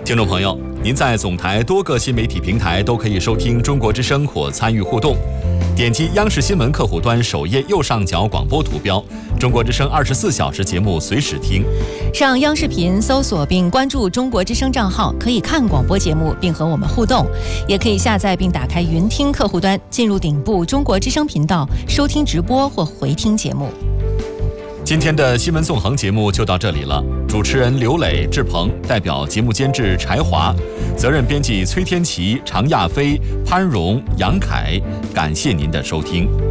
听众朋友，您在总台多个新媒体平台都可以收听中国之声或参与互动。点击央视新闻客户端首页右上角广播图标，中国之声24小时节目随时听。 上央视频搜索并关注中国之声账号，可以看广播节目并和我们互动，也可以下载并打开云听客户端，进入顶部中国之声频道收听直播或回听节目。 今天的新闻纵横节目就到这里了，主持人刘磊、志鹏，代表节目监制柴华，责任编辑崔天琪、常亚飞、潘荣、杨凯，感谢您的收听。